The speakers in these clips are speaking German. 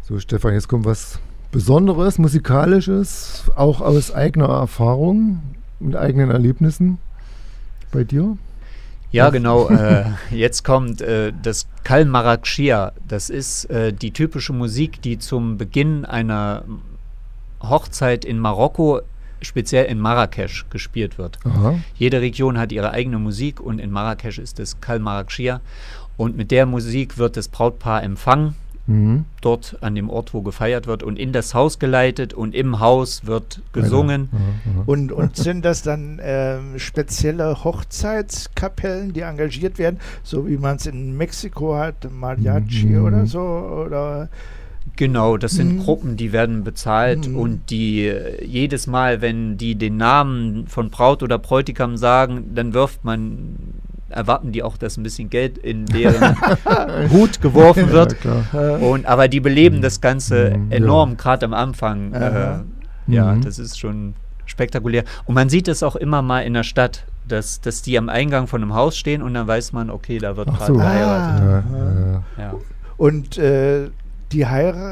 So, Stefan, jetzt kommt was Besonderes, Musikalisches, auch aus eigener Erfahrung und eigenen Erlebnissen bei dir. Ja, genau. Jetzt kommt das Kal Marrakschia. Das ist die typische Musik, die zum Beginn einer Hochzeit in Marokko, speziell in Marrakesch, gespielt wird. Aha. Jede Region hat ihre eigene Musik und in Marrakesch ist das Kal Marrakschia. Und mit der Musik wird das Brautpaar empfangen, dort an dem Ort, wo gefeiert wird, und in das Haus geleitet, und im Haus wird gesungen. Und sind das dann spezielle Hochzeitskapellen, die engagiert werden, so wie man es in Mexiko hat, Mariachi oder so? Oder? Genau, das sind Gruppen, die werden bezahlt und die jedes Mal, wenn die den Namen von Braut oder Bräutigam sagen, dann erwarten die auch, dass ein bisschen Geld in deren Hut geworfen wird. Ja, Aber die beleben das Ganze enorm, gerade am Anfang. Das ist schon spektakulär. Und man sieht es auch immer mal in der Stadt, dass die am Eingang von einem Haus stehen und dann weiß man, okay, da wird gerade geheiratet. Und die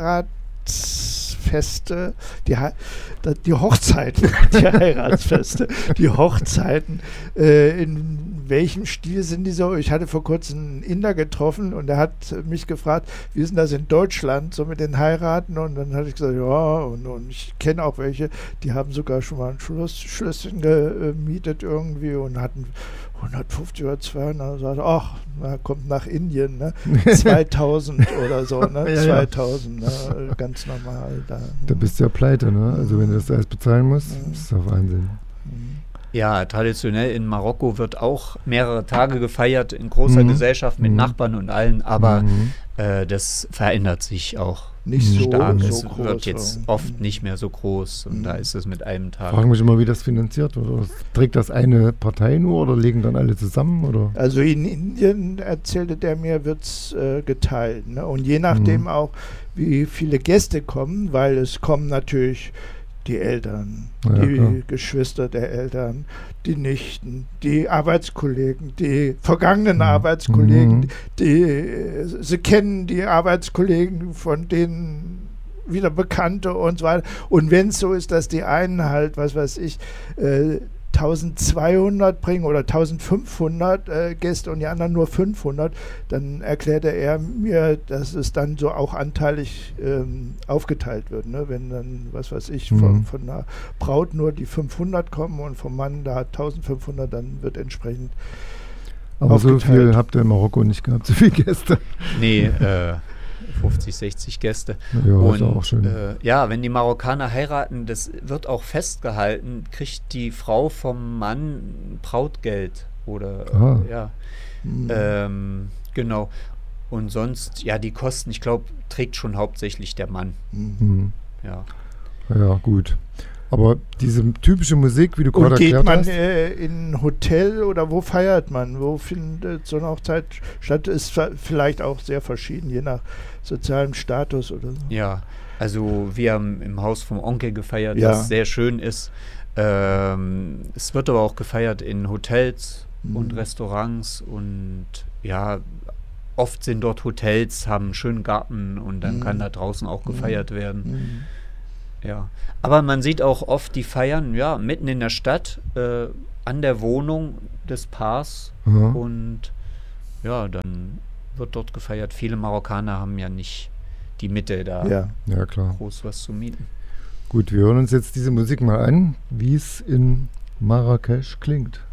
Heiratsfeste, die Hochzeiten, die Heiratsfeste, die Hochzeiten, in welchem Stil sind die so? Ich hatte vor kurzem einen Inder getroffen und der hat mich gefragt, wie ist denn das in Deutschland so mit den Heiraten? Und dann hatte ich gesagt, ja, und ich kenne auch welche, die haben sogar schon mal ein Schlösschen gemietet irgendwie und hatten 150 oder 200, sagt, ach, kommt nach Indien, ne? 2000 oder so, ne? 2000, ne? Ganz normal. Da bist du ja pleite, ne? Also wenn du das alles bezahlen musst, ist doch Wahnsinn. Ja, traditionell in Marokko wird auch mehrere Tage gefeiert in großer Gesellschaft mit Nachbarn und allen, aber das verändert sich auch nicht so stark. So es groß, wird jetzt oft nicht mehr so groß und da ist es mit einem Tag. Fragen mich immer, wie das finanziert wird. Oder trägt das eine Partei nur oder legen dann alle zusammen? Oder? Also in Indien, erzählte der mir, wird es geteilt. Ne? Und je nachdem auch, wie viele Gäste kommen, weil es kommen natürlich die Eltern, die Geschwister der Eltern, die Nichten, die Arbeitskollegen, die vergangenen Arbeitskollegen, sie kennen die Arbeitskollegen, von denen wieder Bekannte und so weiter. Und wenn es so ist, dass die einen halt, was weiß ich, 1200 bringen oder 1500 Gäste und die anderen nur 500, dann erklärte er mir, dass es dann so auch anteilig aufgeteilt wird. Ne? Wenn dann, was weiß ich, von einer Braut nur die 500 kommen und vom Mann da 1500, dann wird entsprechend aber aufgeteilt. So viel habt ihr in Marokko nicht gehabt, so viele Gäste. Nee, 50, 60 Gäste. Ja, und ist auch schön. Wenn die Marokkaner heiraten, das wird auch festgehalten, kriegt die Frau vom Mann Brautgeld oder genau. Und sonst, die Kosten, ich glaube, trägt schon hauptsächlich der Mann. Ja, gut. Aber diese typische Musik, wie du gerade erklärt hast. Und geht man in ein Hotel oder wo feiert man? Wo findet so eine Hochzeit statt? Ist vielleicht auch sehr verschieden, je nach sozialem Status oder so. Ja, also wir haben im Haus vom Onkel gefeiert, was sehr schön ist. Es wird aber auch gefeiert in Hotels und Restaurants und oft sind dort Hotels, haben einen schönen Garten und dann kann da draußen auch gefeiert werden. Ja, aber man sieht auch oft die Feiern, mitten in der Stadt, an der Wohnung des Paars und dann wird dort gefeiert. Viele Marokkaner haben ja nicht die Mittel da, klar, groß was zu mieten. Gut, wir hören uns jetzt diese Musik mal an, wie es in Marrakesch klingt.